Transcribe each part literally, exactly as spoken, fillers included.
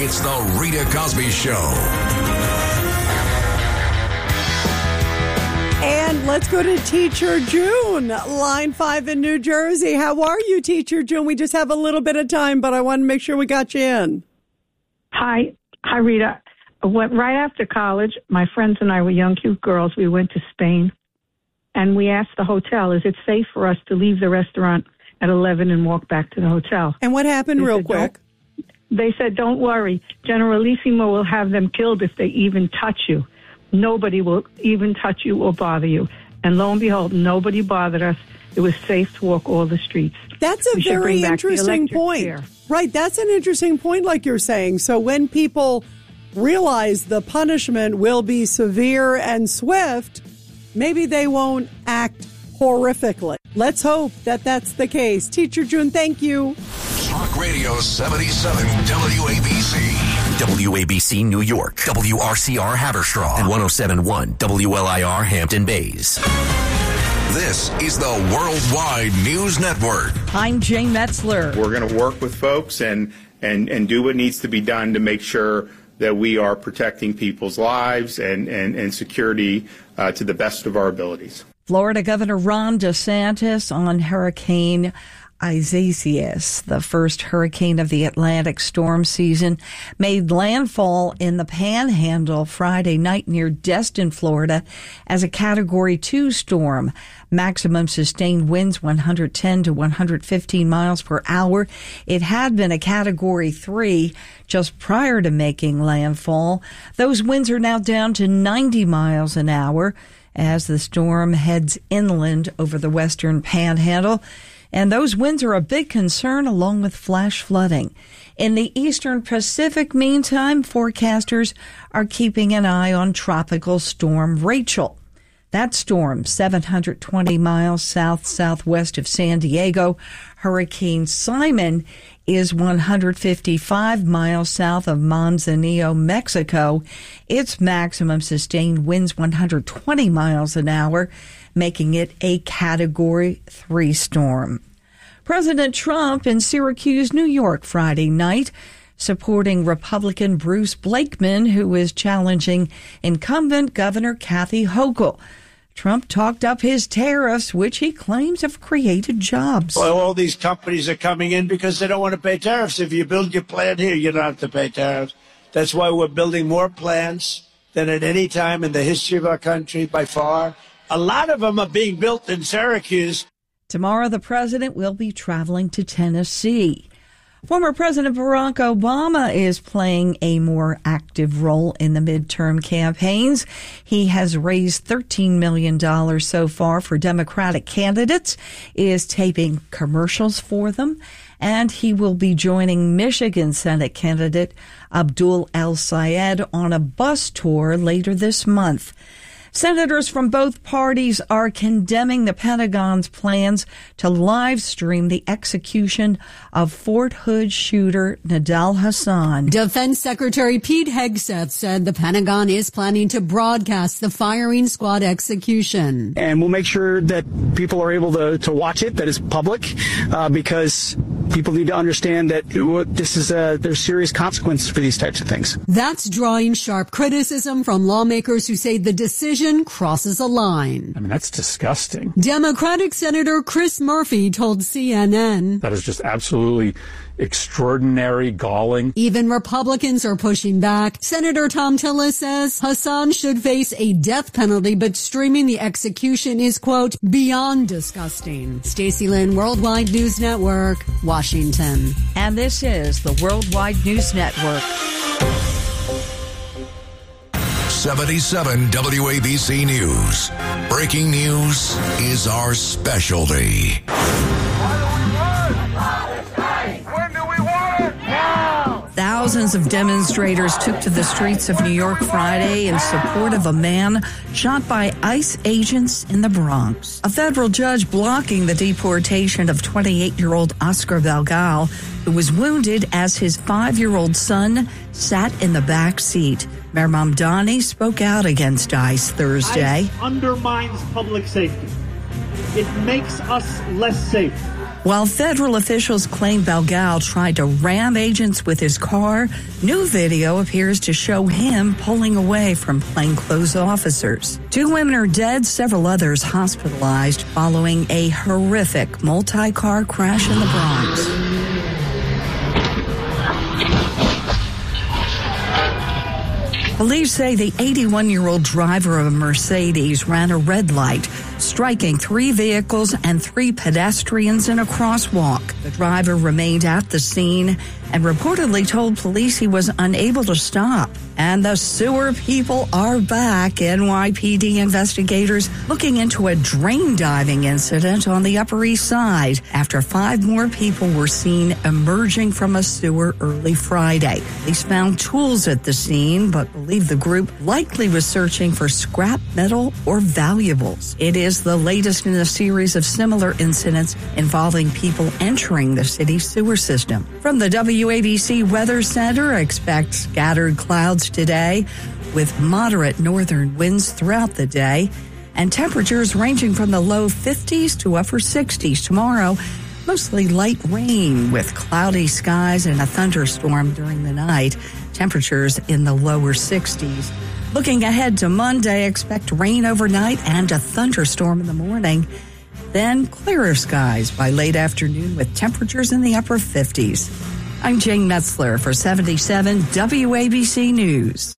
It's the Rita Cosby Show. And let's go to Teacher June, line five in New Jersey. How are you, Teacher June? We just have a little bit of time, but I want to make sure we got you in. Hi. Hi, Rita. I went right after college. My friends and I were young, cute girls. We went to Spain, and we asked the hotel, is it safe for us to leave the restaurant at eleven and walk back to the hotel? And what happened they real said, quick? They said, don't worry. Generalissimo will have them killed if they even touch you. Nobody will even touch you or bother you. And lo and behold, nobody bothered us. It was safe to walk all the streets. That's a very interesting point. Chair. Right, that's an interesting point, like you're saying. So when people realize the punishment will be severe and swift, maybe they won't act horrifically. Let's hope that that's the case. Teacher June, thank you. Talk Radio seventy-seven W A B C. W A B C New York, W R C R Haverstraw, and one oh seven point one W L I R Hampton Bays. This is the Worldwide News Network. I'm Jay Metzler. We're going to work with folks and, and, and do what needs to be done to make sure that we are protecting people's lives and, and, and security uh, to the best of our abilities. Florida Governor Ron DeSantis on Hurricane Isaias, the first hurricane of the Atlantic storm season, made landfall in the Panhandle Friday night near Destin, Florida, as a Category two storm. Maximum sustained winds one hundred ten to one hundred fifteen miles per hour. It had been a Category three just prior to making landfall. Those winds are now down to ninety miles an hour as the storm heads inland over the western Panhandle. And those winds are a big concern, along with flash flooding. In the eastern Pacific, meantime, forecasters are keeping an eye on Tropical Storm Rachel. That storm, seven hundred twenty miles south-southwest of San Diego. Hurricane Simon is one hundred fifty-five miles south of Manzanillo, Mexico. Its maximum sustained winds one hundred twenty miles an hour, making it a Category three storm. President Trump in Syracuse, New York, Friday night, supporting Republican Bruce Blakeman, who is challenging incumbent Governor Kathy Hochul. Trump talked up his tariffs, which he claims have created jobs. Well, all these companies are coming in because they don't want to pay tariffs. If you build your plant here, you don't have to pay tariffs. That's why we're building more plants than at any time in the history of our country, by far. A lot of them are being built in Syracuse. Tomorrow, the president will be traveling to Tennessee. Former President Barack Obama is playing a more active role in the midterm campaigns. He has raised thirteen million dollars so far for Democratic candidates, is taping commercials for them, and he will be joining Michigan Senate candidate Abdul El-Sayed on a bus tour later this month. Senators from both parties are condemning the Pentagon's plans to live stream the execution of Fort Hood shooter Nidal Hasan. Defense Secretary Pete Hegseth said the Pentagon is planning to broadcast the firing squad execution. And we'll make sure that people are able to, to watch it, that is public, uh, because people need to understand that this is a, there's serious consequences for these types of things. That's drawing sharp criticism from lawmakers who say the decision crosses a line. I mean, that's disgusting. Democratic Senator Chris Murphy told C N N. That is just absolutely extraordinary, galling. Even Republicans are pushing back. Senator Tom Tillis says Hasan should face a death penalty, but streaming the execution is, quote, beyond disgusting. Stacey Lynn, Worldwide News Network, Washington. And this is the Worldwide News Network. seventy-seven W A B C News. Breaking news is our specialty. Thousands of demonstrators took to the streets of New York Friday in support of a man shot by ICE agents in the Bronx. A federal judge blocking the deportation of twenty-eight-year-old Oscar Belgal, who was wounded as his five-year-old son sat in the back seat. Mayor Mamdani spoke out against ICE Thursday. ICE undermines public safety. It makes us less safe. While federal officials claim Belgal tried to ram agents with his car, new video appears to show him pulling away from plainclothes officers. Two women are dead, several others hospitalized following a horrific multi-car crash in the Bronx. Police say the eighty-one-year-old driver of a Mercedes ran a red light, striking three vehicles and three pedestrians in a crosswalk. The driver remained at the scene and reportedly told police he was unable to stop. And the sewer people are back. N Y P D investigators looking into a drain diving incident on the Upper East Side after five more people were seen emerging from a sewer early Friday. Police found tools at the scene, but believe the group likely was searching for scrap metal or valuables. It is the latest in a series of similar incidents involving people entering the city's sewer system. From the W A B C Weather Center, expect scattered clouds today with moderate northern winds throughout the day and temperatures ranging from the low fifties to upper sixties. Tomorrow, mostly light rain with cloudy skies and a thunderstorm during the night. Temperatures in the lower sixties. Looking ahead to Monday, expect rain overnight and a thunderstorm in the morning. Then clearer skies by late afternoon with temperatures in the upper fifties. I'm Jane Metzler for seventy-seven W A B C News.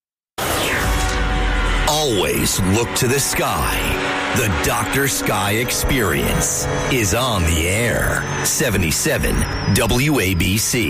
Always look to the sky. The Doctor Sky Experience is on the air. seventy-seven W A B C.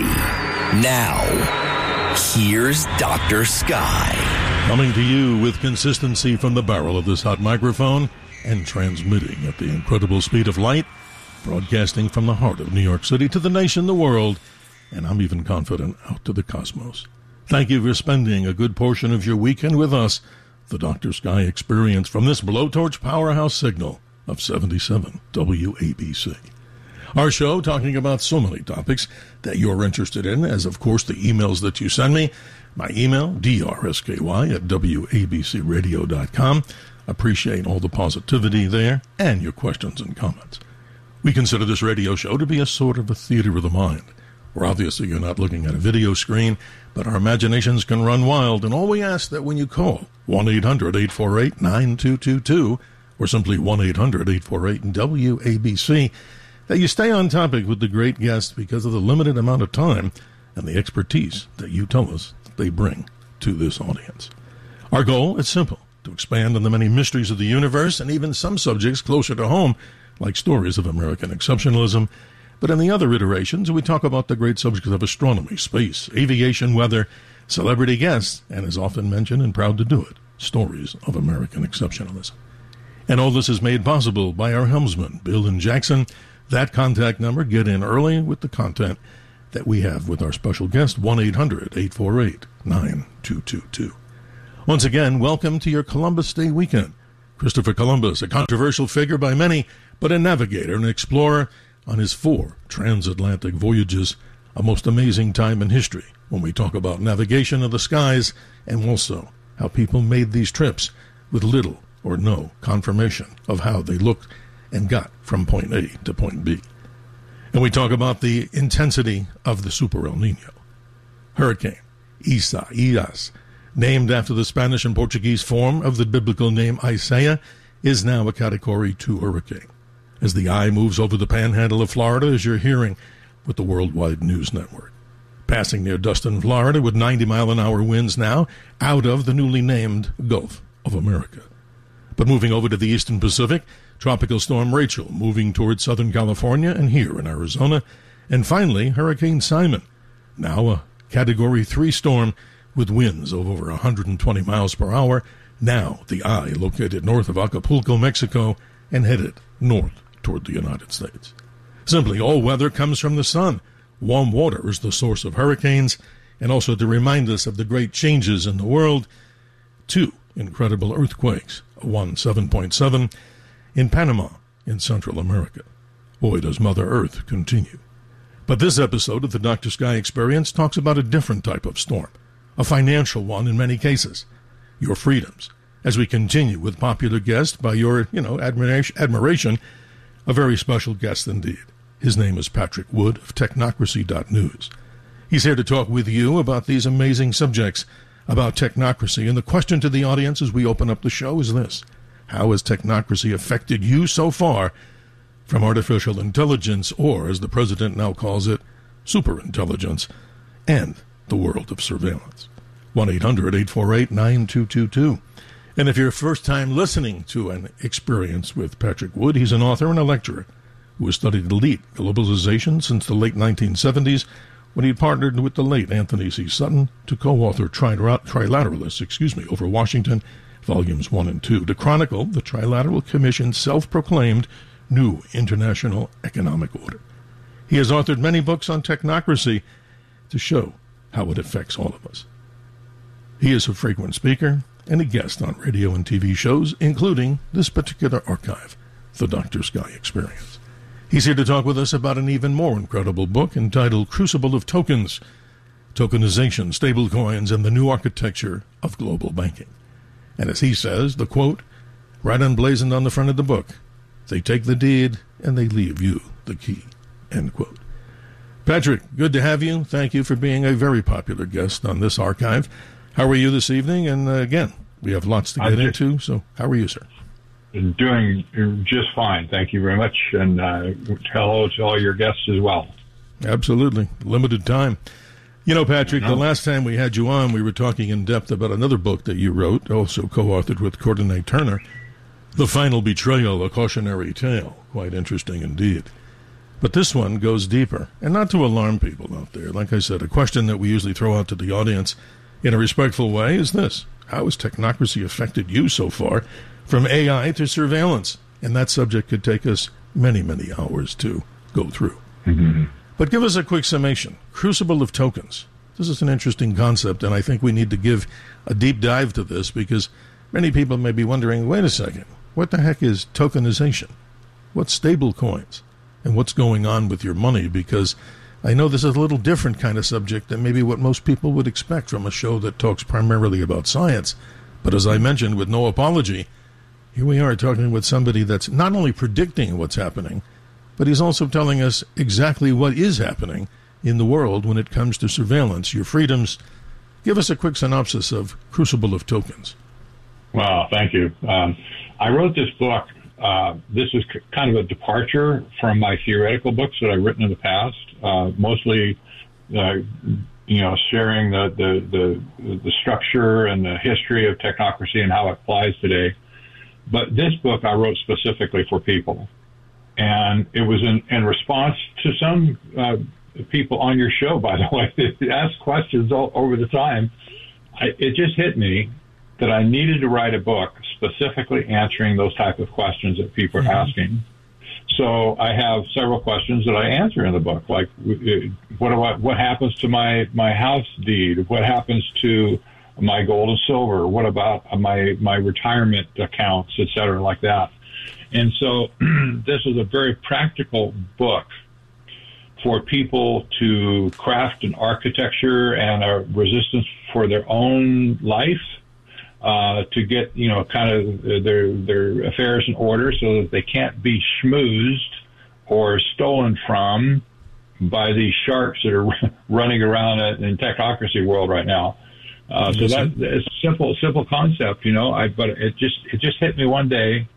Now, here's Doctor Sky. Coming to you with consistency from the barrel of this hot microphone and transmitting at the incredible speed of light, broadcasting from the heart of New York City to the nation, the world, and I'm even confident out to the cosmos. Thank you for spending a good portion of your weekend with us, the Doctor Sky Experience, from this blowtorch powerhouse signal of seventy-seven W A B C. Our show talking about so many topics that you're interested in, as of course the emails that you send me. My email, D R S K Y at W A B C radio dot com. Appreciate all the positivity there and your questions and comments. We consider this radio show to be a sort of a theater of the mind, where obviously you're not looking at a video screen, but our imaginations can run wild, and all we ask that when you call one eight hundred eight four eight nine two two two or simply one eight hundred eight four eight W A B C, that you stay on topic with the great guests because of the limited amount of time and the expertise that you tell us they bring to this audience. Our goal is simple, to expand on the many mysteries of the universe and even some subjects closer to home, like stories of American exceptionalism. But in the other iterations, we talk about the great subjects of astronomy, space, aviation, weather, celebrity guests, and as often mentioned and proud to do it, stories of American exceptionalism. And all this is made possible by our helmsman, Bill and Jackson. That contact number, get in early with the content that we have with our special guest, one eight hundred eight four eight nine two two two. Once again, welcome to your Columbus Day weekend. Christopher Columbus, a controversial figure by many, but a navigator and explorer on his four transatlantic voyages, a most amazing time in history when we talk about navigation of the skies and also how people made these trips with little or no confirmation of how they looked and got from point A to point B. And we talk about the intensity of the Super El Nino. Hurricane Isaias, named after the Spanish and Portuguese form of the biblical name Isaiah, is now a Category two hurricane. As the eye moves over the panhandle of Florida, as you're hearing with the Worldwide News Network. Passing near Dustin, Florida, with ninety mile an hour winds now out of the newly named Gulf of America. But moving over to the eastern Pacific, Tropical Storm Rachel moving towards Southern California and here in Arizona. And finally, Hurricane Simon, now a Category three storm with winds of over one hundred twenty miles per hour. Now the eye located north of Acapulco, Mexico, and headed north toward the United States. Simply, all weather comes from the sun. Warm water is the source of hurricanes, and also to remind us of the great changes in the world. Two incredible earthquakes, one seven point seven in Panama in Central America. Boy, does Mother Earth continue. But this episode of the Doctor Sky Experience talks about a different type of storm, a financial one in many cases, your freedoms, as we continue with popular guest by your, you know, admiration, admiration, a very special guest indeed. His name is Patrick Wood of technocracy dot news. He's here to talk with you about these amazing subjects about technocracy. And the question to the audience as we open up the show is this: how has technocracy affected you so far from artificial intelligence, or, as the president now calls it, superintelligence, and the world of surveillance? one eight hundred eight four eight nine two two two. And if you're first time listening to an experience with Patrick Wood, he's an author and a lecturer who has studied elite globalization since the late nineteen seventies, when he partnered with the late Anthony C. Sutton to co-author Tri- Trilateralists, excuse me, over Washington, volumes one and two, to chronicle the Trilateral Commission's self-proclaimed new international economic order. He has authored many books on technocracy to show how it affects all of us. He is a frequent speaker and a guest on radio and T V shows, including this particular archive, The Doctor Sky Experience. He's here to talk with us about an even more incredible book entitled Crucible of Tokens, Tokenization, Stablecoins, and the New Architecture of Global Banking. And as he says, the quote, right emblazoned on the front of the book, they take the deed and they leave you the key, end quote. Patrick, good to have you. Thank you for being a very popular guest on this archive. How are you this evening? And uh, again, we have lots to get just, into, so how are you, sir? Doing just fine. Thank you very much. And uh, hello to all your guests as well. Absolutely. Limited time. You know, Patrick, know. the last time we had you on, we were talking in depth about another book that you wrote, also co-authored with Courtney Turner, The Final Betrayal, A Cautionary Tale. Quite interesting indeed. But this one goes deeper, and not to alarm people out there. Like I said, a question that we usually throw out to the audience in a respectful way is this: how has technocracy affected you so far, from A I to surveillance? And that subject could take us many, many hours to go through. Mm-hmm. But give us a quick summation. Crucible of Tokens. This is an interesting concept, and I think we need to give a deep dive to this, because many people may be wondering, wait a second, what the heck is tokenization? What's stable coins? And what's going on with your money? Because I know this is a little different kind of subject than maybe what most people would expect from a show that talks primarily about science. But as I mentioned, with no apology, here we are talking with somebody that's not only predicting what's happening, but he's also telling us exactly what is happening in the world when it comes to surveillance, your freedoms. Give us a quick synopsis of Crucible of Tokens. Well, thank you. Um, I wrote this book. Uh, this is c- kind of a departure from my theoretical books that I've written in the past, uh, mostly, uh, you know, sharing the, the, the, the structure and the history of technocracy and how it applies today. But this book I wrote specifically for people. And it was in, in response to some uh, people on your show, by the way, that asked questions all, over the time. I, it just hit me that I needed to write a book specifically answering those type of questions that people are mm-hmm. asking. So I have several questions that I answer in the book, like what do I, what happens to my, my house deed? What happens to my gold and silver? What about my my retirement accounts, et cetera, like that? And so this is a very practical book for people to craft an architecture and a resistance for their own life, uh, to get, you know, kind of their their affairs in order so that they can't be schmoozed or stolen from by these sharks that are running around in technocracy world right now. Uh, so that it's a simple, simple concept, you know, I, but it just, it just hit me one day.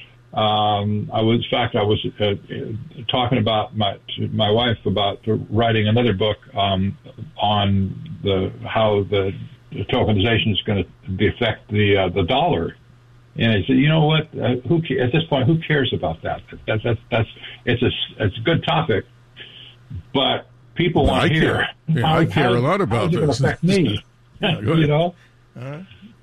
Um, I was, in fact, I was uh, talking about my, to my wife about writing another book, um, on the, how the, the tokenization is going to affect the, uh, the dollar. And I said, you know what, uh, who, at this point, who cares about that? That's, that's, that's, it's a, it's a good topic, but people well, want I to hear. Care. Yeah, how, I care how, a lot about how this. It affect me. Yeah, you know? Uh,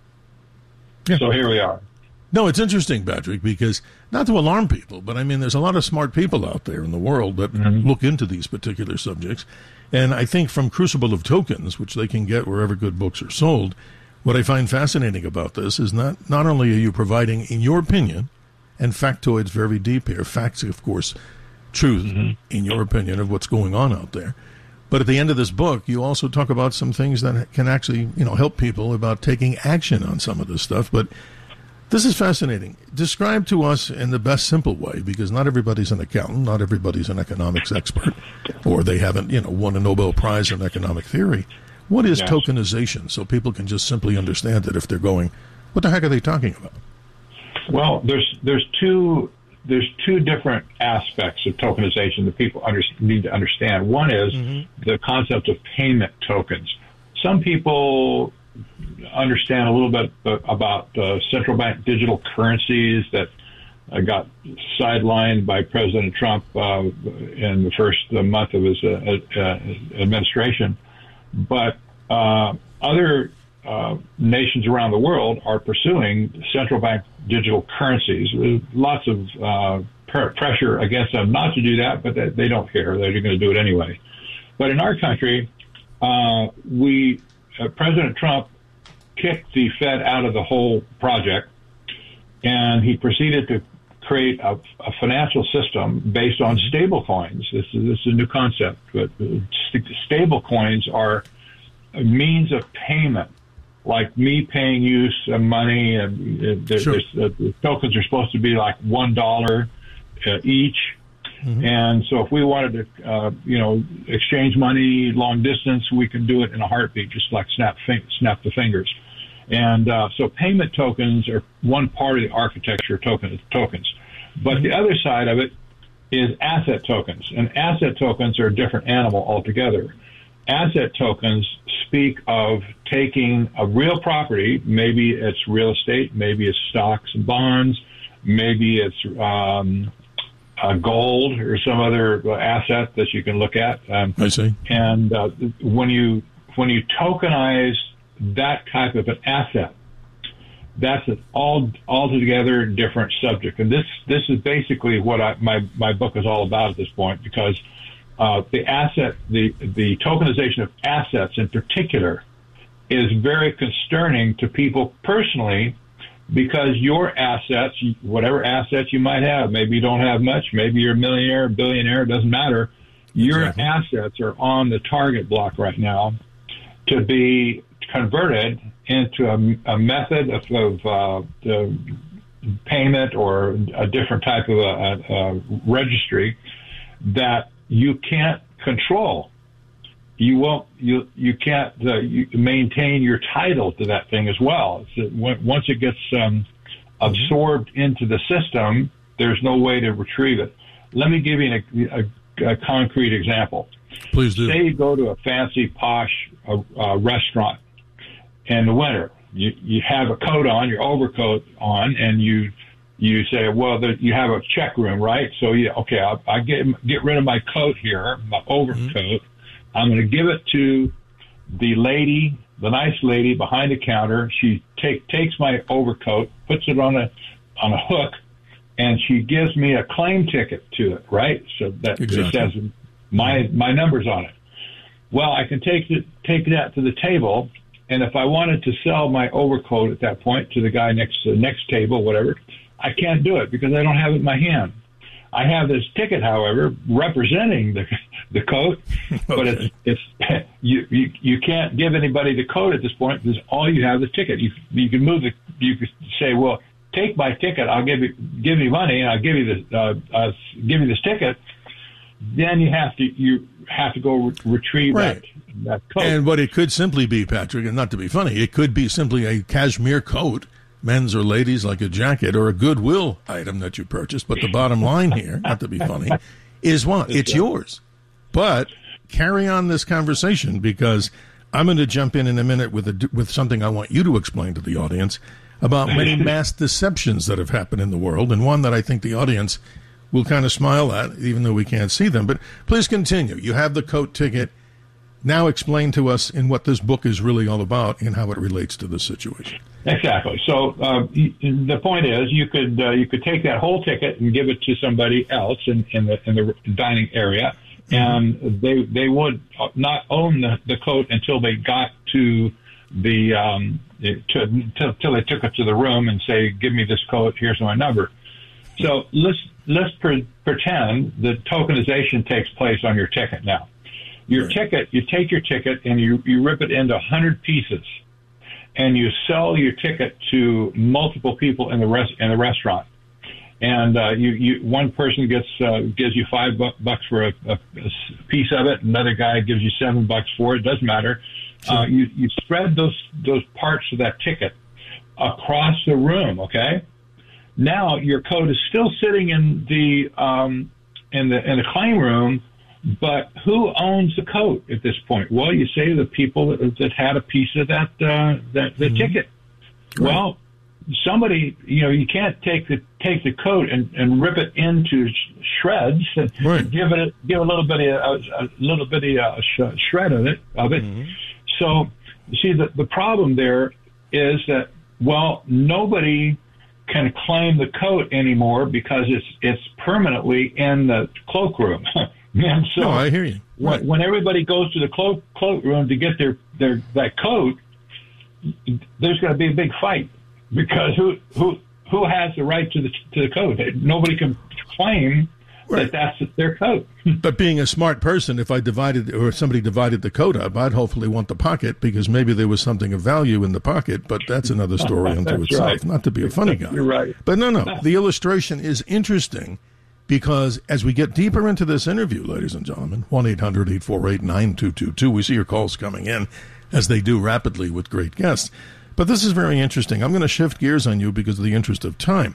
yeah. So here we are. No, it's interesting, Patrick, because not to alarm people, but I mean, there's a lot of smart people out there in the world that mm-hmm. look into these particular subjects. And I think from Crucible of Tokens, which they can get wherever good books are sold, what I find fascinating about this is not, not only are you providing, in your opinion, and factoids very deep here, facts, of course, truth, mm-hmm. in your opinion, of what's going on out there. But at the end of this book, you also talk about some things that can actually, you know, help people about taking action on some of this stuff. But This is fascinating. Describe to us in the best simple way, because not everybody's an accountant, not everybody's an economics expert, or they haven't, you know, won a Nobel Prize in economic theory. What is yes. tokenization, so people can just simply understand it if they're going, what the heck are they talking about? Well, there's there's two there's two different aspects of tokenization that people under, need to understand. One is mm-hmm. the concept of payment tokens. Some people understand a little bit about uh, central bank digital currencies that uh, got sidelined by President Trump uh, in the first month of his uh, uh, administration. But uh, other uh, nations around the world are pursuing central bank digital currencies. There's lots of uh, pr- pressure against them not to do that, but they, they don't care. They're going to do it anyway. But in our country, uh, we uh, President Trump kicked the Fed out of the whole project, and he proceeded to create a, a financial system based on stable coins. This is, this is a new concept, but st- stable coins are a means of payment, like me paying you some money. And uh, sure. uh, the tokens are supposed to be like one dollar uh, each. Mm-hmm. And so if we wanted to, uh, you know, exchange money long distance, we can do it in a heartbeat, just like snap fin- snap the fingers. And uh, so payment tokens are one part of the architecture of token, tokens. But mm-hmm. the other side of it is asset tokens. And asset tokens are a different animal altogether. Asset tokens speak of taking a real property, maybe it's real estate, maybe it's stocks and bonds, maybe it's um, uh, gold or some other asset that you can look at. Um, I see. And uh, when you when you tokenize that type of an asset, that's an all altogether different subject. And this this is basically what I, my my book is all about at this point, because uh, the asset, the the tokenization of assets in particular, is very concerning to people personally, because your assets, whatever assets you might have, maybe you don't have much, maybe you're a millionaire, billionaire, it doesn't matter. Your exactly. assets are on the target block right now to be converted into a, a method of, of uh, the payment or a different type of a, a, a registry that you can't control. You won't. You you can't uh, you maintain your title to that thing as well. It's, when, once it gets um, absorbed into the system, there's no way to retrieve it. Let me give you a, a, a concrete example. Please do. Say you go to a fancy posh uh, uh, restaurant in the winter. You you have a coat on, your overcoat on, and you you say, well, the, you have a check room, right? So you okay, I, I get get rid of my coat here, my overcoat. Mm-hmm. I'm going to give it to the lady, the nice lady behind the counter. She take takes my overcoat, puts it on a on a hook, and she gives me a claim ticket to it, right? So that exactly. it says my my number's on it. Well, I can take it take that to the table. And if I wanted to sell my overcoat at that point to the guy next to the next table, whatever, I can't do it because I don't have it in my hand. I have this ticket, however, representing the the coat, okay. but it's it's you, you you can't give anybody the coat at this point because all you have is the ticket. You you can move the you could say, well, take my ticket, I'll give you give you money, and I'll give you this uh, uh, give you this ticket. Then you have to you have to go re- retrieve right. that, that coat. And what it could simply be, Patrick, and not to be funny, it could be simply a cashmere coat, men's or ladies, like a jacket, or a Goodwill item that you purchased. But the bottom line here, not to be funny, is what? It's yours. But carry on this conversation, because I'm going to jump in in a minute with a, with something I want you to explain to the audience about many mass deceptions that have happened in the world, and one that I think the audience will kind of smile at, even though we can't see them. But please continue. You have the coat ticket. Now explain to us in what this book is really all about and how it relates to the situation. Exactly. So uh, the point is, you could uh, you could take that whole ticket and give it to somebody else in, in the in the dining area, and mm-hmm. they they would not own the, the coat until they got to the um, to, until they took it to the room and say, "Give me this coat. Here's my number." So let's let's pre- pretend that tokenization takes place on your ticket now. Your right. ticket, you take your ticket and you, you rip it into one hundred pieces. and you sell your ticket to multiple people in the rest in the restaurant. And uh, you, you, one person gets uh, gives you five bu- bucks for a, a, a piece of it. Another guy gives you seven bucks for it. Doesn't matter. Sure. Uh, you, you spread those those parts of that ticket across the room. Okay. Now your code is still sitting in the um, in the in the claim room, but who owns the code at this point? Well, you say the people that, that had a piece of that uh, that the mm-hmm. ticket. Right. Well. Somebody, you know, you can't take the take the coat and, and rip it into sh- shreds and right. give it a, give a little bit of a, a little bit of a sh- shred of it of it. Mm-hmm. So, you see, the the problem there is that well, nobody can claim the coat anymore because it's it's permanently in the cloakroom. And so, no, I hear you. Right. When, when everybody goes to the cloak cloakroom to get their their that coat, there's going to be a big fight. Because who who who has the right to the to the code? Nobody can claim right. that that's their code. But being a smart person, if I divided or if somebody divided the code up, I'd hopefully want the pocket because maybe there was something of value in the pocket. But that's another story unto itself. Right. Not to be a funny guy. You're right. But no, no, the illustration is interesting because as we get deeper into this interview, ladies and gentlemen, one eight hundred eight four eight nine two two two, we see your calls coming in as they do rapidly with great guests. But this is very interesting. I'm going to shift gears on you because of the interest of time.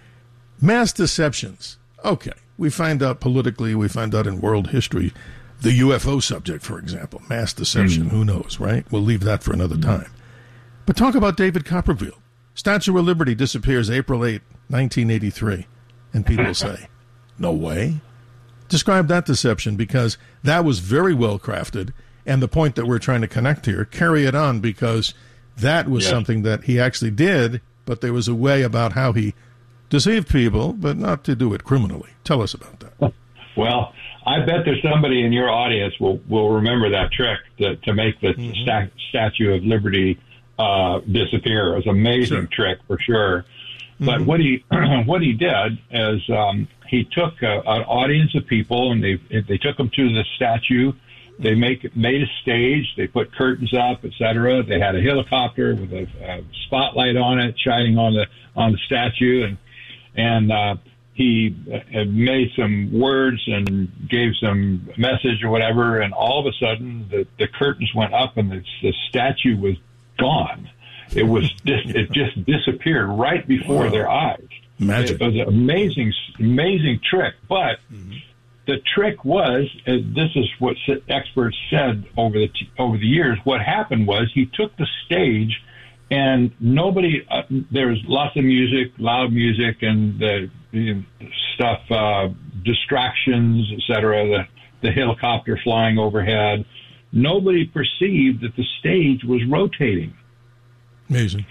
Mass deceptions. Okay. We find out politically, we find out in world history, the U F O subject, for example. Mass deception. Mm. Who knows, right? We'll leave that for another time. But talk about David Copperfield. Statue of Liberty disappears April eighth, nineteen eighty-three. And people say, no way. Describe that deception because that was very well crafted. And the point that we're trying to connect here, carry it on because that was yes. something that he actually did, but there was a way about how he deceived people, but not to do it criminally. Tell us about that. Well, I bet there's somebody in your audience will will remember that trick to, to make the mm-hmm. sta- Statue of Liberty uh, disappear. It was an amazing sure. trick for sure. Mm-hmm. But what he what he did is um, he took a, an audience of people and they they took them to the statue. They make made a stage. They put curtains up, et cetera. They had a helicopter with a, a spotlight on it, shining on the on the statue, and and uh, he uh, made some words and gave some message or whatever. And all of a sudden, the, the curtains went up, and the, the statue was gone. It was dis- it just disappeared right before wow. their eyes. Magic. It was an amazing, amazing trick, but. Mm-hmm. The trick was, uh, this is what experts said over the t- over the years. What happened was he took the stage, and nobody. Uh, there was lots of music, loud music, and the you know, stuff, uh, distractions, et cetera. The the helicopter flying overhead. Nobody perceived that the stage was rotating. Amazing.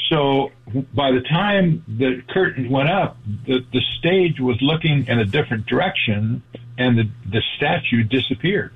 So by the time the curtain went up, the, the stage was looking in a different direction, and the, the statue disappeared.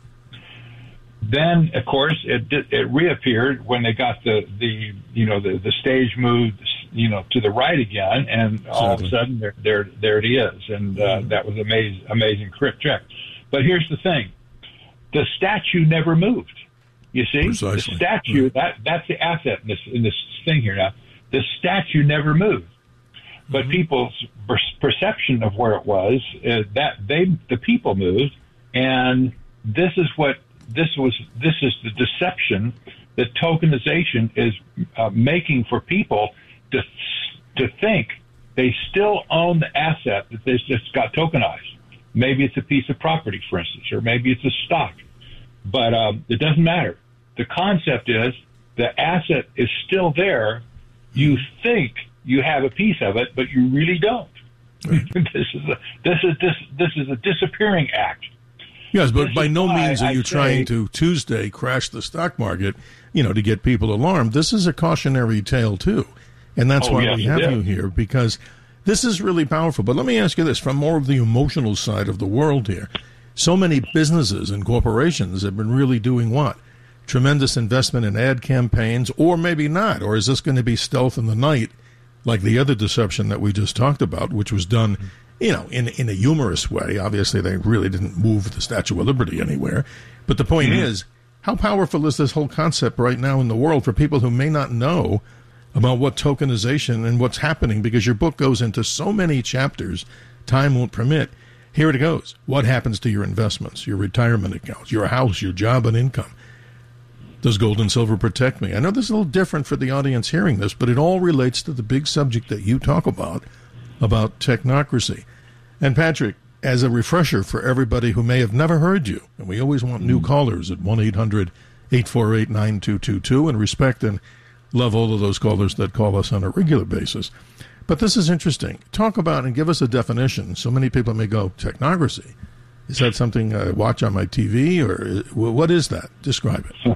Then, of course, it it reappeared when they got the, the you know the, the stage moved you know to the right again, and all of a sudden there there there it is, and uh, that was amazing amazing trick. But here's the thing: the statue never moved. You see, Precisely. the statue, right. that that's the asset in this, in this thing here now. The statue never moved. But mm-hmm. people's per- perception of where it was, uh, that they, the people moved, and this is what, this was, this is the deception that tokenization is uh, making for people to, to think they still own the asset that they just got tokenized. Maybe it's a piece of property, for instance, or maybe it's a stock. But um, it doesn't matter. The concept is the asset is still there. You think you have a piece of it, but you really don't. Right. this is a this is this this is a disappearing act. Yes, but this by no means are you say, trying to Tuesday crash the stock market, you know, to get people alarmed. This is a cautionary tale too, and that's oh, why yes, we have yeah. you here because this is really powerful. But let me ask you this: from more of the emotional side of the world here. So many businesses and corporations have been really doing what? Tremendous investment in ad campaigns, or maybe not. Or is this going to be stealth in the night, like the other deception that we just talked about, which was done, you know, in in a humorous way? Obviously, they really didn't move the Statue of Liberty anywhere. But the point mm-hmm. is, How powerful is this whole concept right now in the world for people who may not know about what tokenization and what's happening? Because your book goes into so many chapters, time won't permit. Here it goes. What happens to your investments, your retirement accounts, your house, your job and income? Does gold and silver protect me? I know this is a little different for the audience hearing this, but it all relates to the big subject that you talk about, about technocracy. And Patrick, as a refresher for everybody who may have never heard you, and we always want new callers at one eight hundred eight four eight nine two two two, and respect and love all of those callers that call us on a regular basis. But this is interesting. Talk about and give us a definition. So many people may go, technocracy? Is that something I watch on my T V, or what is that? Describe it.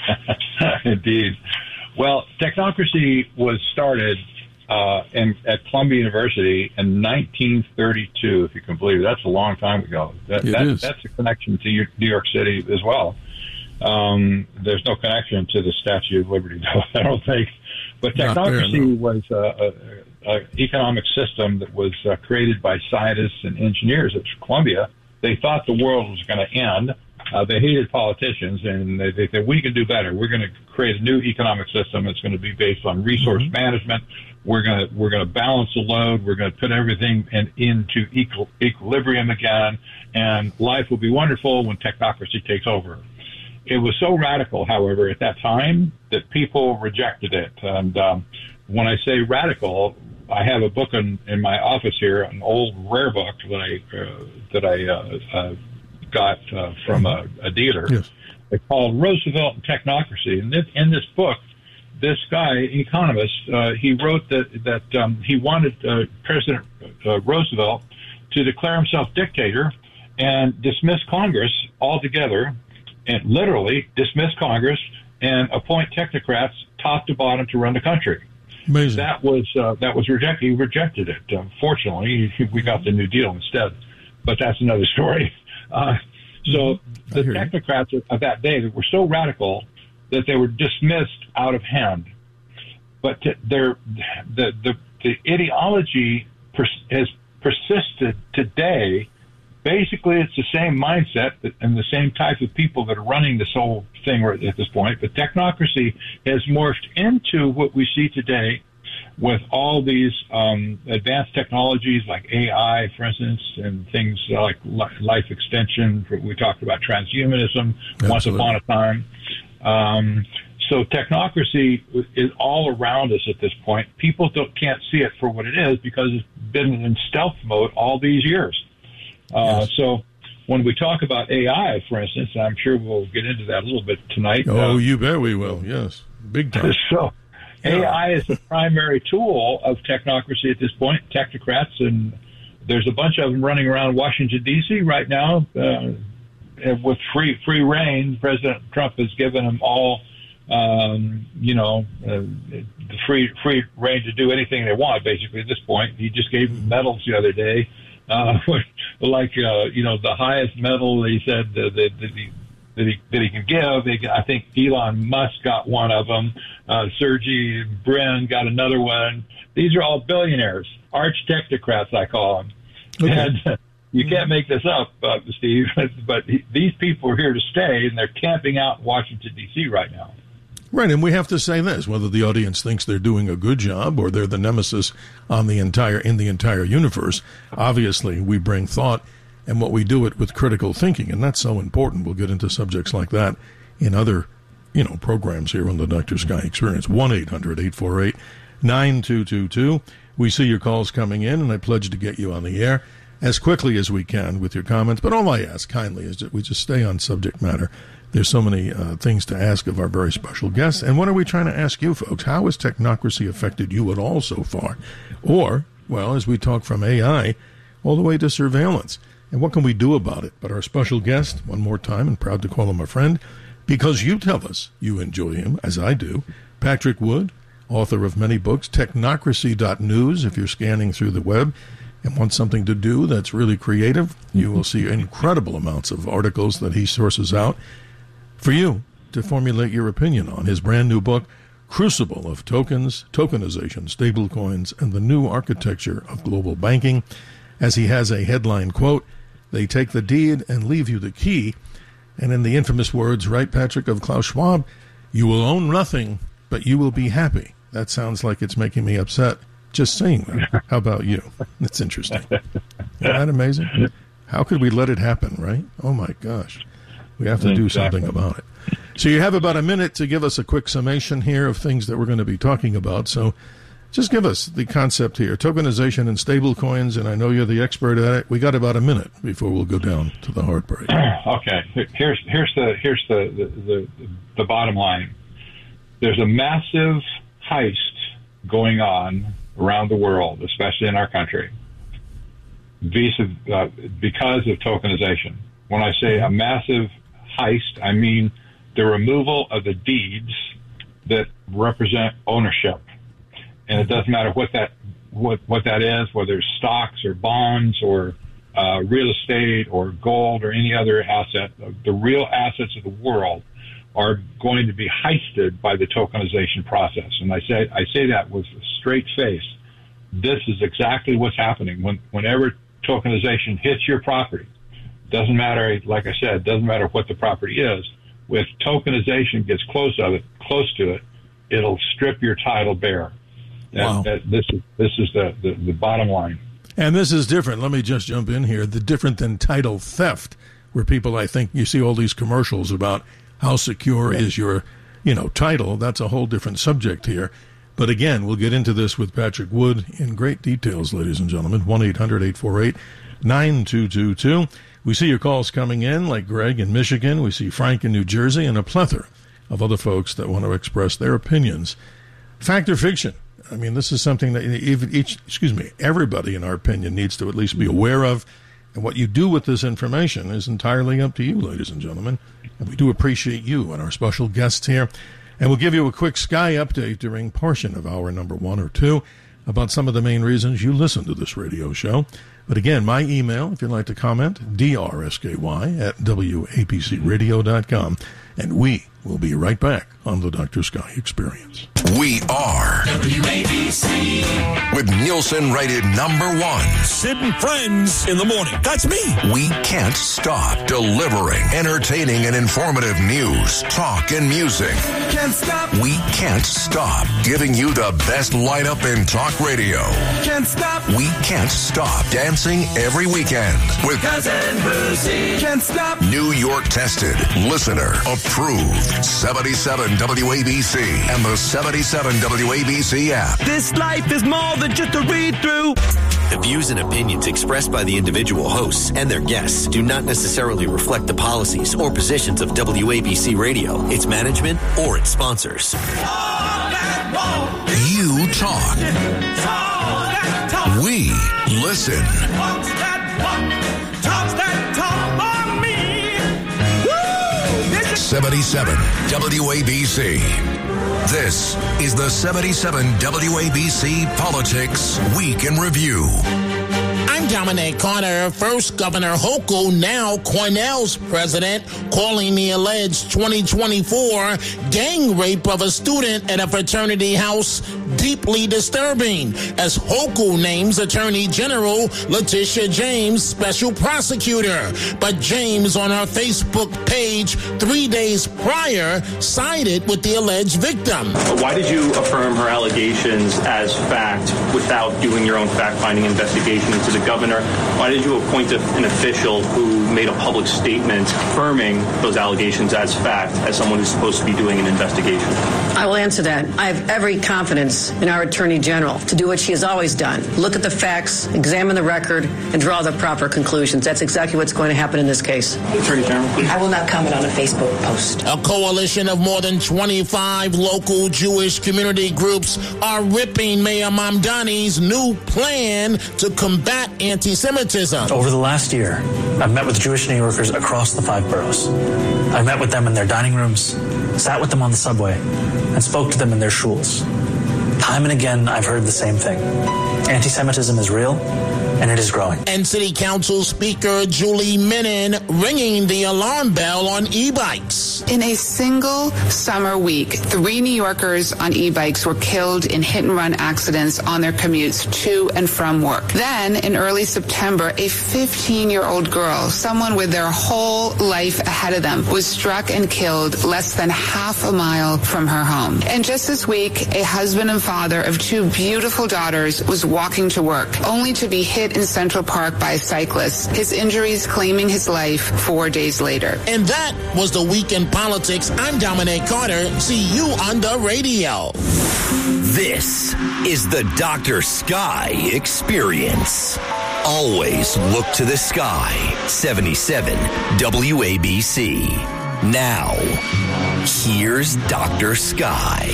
Indeed. Well, technocracy was started uh, in, at Columbia University in nineteen thirty-two, if you can believe it. That's a long time ago. That, it that, is. That's a connection to New York City as well. Um, there's no connection to the Statue of Liberty, though, I don't think. But technocracy there, no. was an economic system that was uh, created by scientists and engineers at Columbia. They thought the world was going to end. Uh, they hated politicians, and they, they said, we can do better. We're going to create a new economic system that's going to be based on resource mm-hmm. management. We're going to we're going to balance the load. We're going to put everything in, into equal, equilibrium again, and life will be wonderful when technocracy takes over. It was so radical, however, at that time that people rejected it. And um, when I say radical, I have a book in, in my office here, an old rare book that I uh, that I uh, uh, got uh, from a, a dealer. Yes. It's called Roosevelt and Technocracy. And this, in this book, this guy, economist, uh, he wrote that that um, he wanted uh, President uh, Roosevelt to declare himself dictator and dismiss Congress altogether, and literally dismiss Congress and appoint technocrats top to bottom to run the country. Amazing. That was uh, that was rejected. He rejected it. Uh, fortunately, we got the New Deal instead, but that's another story. Uh, so mm-hmm. the technocrats you. of that day were so radical that they were dismissed out of hand. But to, their the, the the ideology pers- has persisted today. Basically, it's the same mindset and the same type of people that are running this whole thing right at this point. But technocracy has morphed into what we see today with all these um, advanced technologies like A I, for instance, and things like life extension. We talked about transhumanism Absolutely. once upon a time. Um, so technocracy is all around us at this point. People don't, can't see it for what it is because it's been in stealth mode all these years. Uh, yes. So when we talk about A I, for instance, and I'm sure we'll get into that a little bit tonight. Oh, uh, you bet we will. Yes. Big time. So yeah. A I is the primary tool of technocracy at this point, technocrats, and there's a bunch of them running around Washington, D C right now uh, with free free reign. President Trump has given them all, um, you know, uh, the free, free reign to do anything they want, basically, at this point. He just gave them medals the other day. Uh, like, uh, you know, the highest medal he said that, that, that, he, that, he, that he can give. They, I think Elon Musk got one of them. Uh, Sergey Brin got another one. These are all billionaires, arch technocrats, I call them. Okay. And uh, you can't make this up, uh, Steve, but he, these people are here to stay, and they're camping out in Washington, D C right now. Right, and we have to say this, whether the audience thinks they're doing a good job or they're the nemesis on the entire in the entire universe. Obviously, we bring thought, and what we do it with critical thinking, and that's so important. We'll get into subjects like that in other, you know, programs here on the Doctor Sky Experience. one eight hundred eight four eight nine two two two. We see your calls coming in, and I pledge to get you on the air as quickly as we can with your comments. But all I ask kindly is that we just stay on subject matter. There's so many uh, things to ask of our very special guests. And what are we trying to ask you, folks? How has technocracy affected you at all so far? Or, well, as we talk from A I all the way to surveillance. And what can we do about it? But our special guest, one more time, and proud to call him a friend, because you tell us you enjoy him, as I do, Patrick Wood, author of many books, technocracy dot news. If you're scanning through the web and want something to do that's really creative, you will see incredible amounts of articles that he sources out for you to formulate your opinion on. His brand new book, Crucible of Tokens, Tokenization, Stablecoins, and the New Architecture of Global Banking. As he has a headline quote, "They take the deed and leave you the key." And in the infamous words, right, Patrick, of Klaus Schwab, you will own nothing, but you will be happy. That sounds like it's making me upset just saying that. How about you? It's interesting. Isn't that amazing? How could we let it happen, right? Oh, my gosh. We have to do exactly. something about it. So you have about a minute to give us a quick summation here of things that we're going to be talking about. So just give us the concept here, tokenization and stable coins, and I know you're the expert at it. We got about a minute before we'll go down to the heartbreak. Okay, here's here's the here's the, the, the, the bottom line. There's a massive heist going on around the world, especially in our country, vis- uh, because of tokenization. When I say a massive heist, I mean the removal of the deeds that represent ownership. And it doesn't matter what that what, what that is, whether it's stocks or bonds or uh, real estate or gold or any other asset. The real assets of the world are going to be heisted by the tokenization process. And I say I say that with a straight face. This is exactly what's happening. When, whenever tokenization hits your property, doesn't matter, like I said, doesn't matter what the property is. If tokenization gets close of it, close to it, it'll strip your title bare. Wow. That, that, this is this is the, the, the bottom line. And this is different. Let me just jump in here. The different than title theft, where people, I think, you see all these commercials about how secure is your, you know, title. That's a whole different subject here. But again, we'll get into this with Patrick Wood in great details, ladies and gentlemen. one eight hundred eight four eight nine two two two. We see your calls coming in, like Greg in Michigan. We see Frank in New Jersey, and a plethora of other folks that want to express their opinions. Fact or fiction? I mean, this is something that each, excuse me, everybody, in our opinion, needs to at least be aware of. And what you do with this information is entirely up to you, ladies and gentlemen. And we do appreciate you and our special guests here. And we'll give you a quick Sky update during portion of hour number one or two about some of the main reasons you listen to this radio show. But again, my email, if you'd like to comment, D R S K Y at W A B C radio dot com. And we will be right back on the Doctor Sky Experience. We are W A B C. With Nielsen rated number one. Sid and Friends in the morning. That's me. We can't stop delivering entertaining and informative news, talk, and music. Can't stop. We can't stop giving you the best lineup in talk radio. Can't stop. We can't stop dancing every weekend with Cousin Boozy. Can't stop. New York tested, listener approved seventy-seven W A B C and the seventy-seven W A B C app. This life is more than just a read through. The views and opinions expressed by the individual hosts and their guests do not necessarily reflect the policies or positions of W A B C Radio, its management, or its sponsors. You talk. We listen. seventy-seven W A B C. This is the seventy-seven W A B C Politics Week in Review. I'm Dominic Carter. First Governor Hochul, now Cornell's president, calling the alleged twenty twenty-four gang rape of a student at a fraternity house deeply disturbing, as Hochul names Attorney General Letitia James special prosecutor. But James, on her Facebook page three days prior, sided with the alleged victim. Why did you affirm her allegations as fact without doing your own fact-finding investigation into the governor? Why did you appoint an official who made a public statement affirming those allegations as fact, as someone who's supposed to be doing an investigation? I will answer that. I have every confidence in our Attorney General to do what she has always done. Look at the facts, examine the record, and draw the proper conclusions. That's exactly what's going to happen in this case. Attorney General, please. I will not comment on a Facebook post. A coalition of more than twenty-five local Jewish community groups are ripping Mayor Mamdani's new plan to combat anti-Semitism. Over the last year, I've met with Jewish New Yorkers across the five boroughs. I've met with them in their dining rooms, sat with them on the subway, and spoke to them in their shuls. Time and again, I've heard the same thing. Anti-Semitism is real, and it is growing. And City Council Speaker Julie Minnan ringing the alarm bell on e-bikes. In a single summer week, three New Yorkers on e-bikes were killed in hit-and-run accidents on their commutes to and from work. Then, in early September, a fifteen-year-old girl, someone with their whole life ahead of them, was struck and killed less than half a mile from her home. And just this week, a husband and father of two beautiful daughters was walking to work, only to be hit in Central Park by a cyclist, his injuries claiming his life four days later. And that was the Week in Politics. I'm Dominic Carter. See you on the radio. This is the Doctor Sky Experience. Always look to the sky. seventy-seven W A B C. Now, here's Doctor Sky.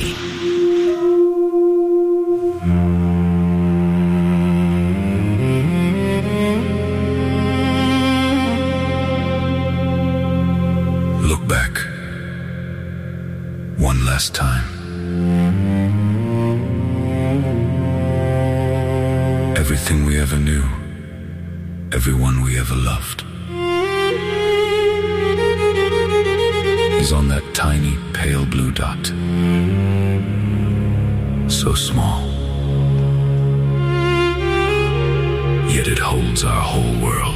Look back. One last time. Everything we ever knew. Everyone we ever loved is on that tiny pale blue dot. So small. Yet it holds our whole world.